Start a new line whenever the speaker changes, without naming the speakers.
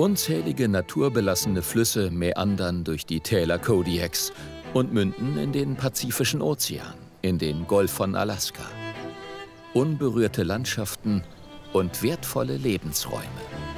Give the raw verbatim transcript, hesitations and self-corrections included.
Unzählige naturbelassene Flüsse mäandern durch die Täler Kodiaks und münden in den Pazifischen Ozean, in den Golf von Alaska. Unberührte Landschaften und wertvolle Lebensräume.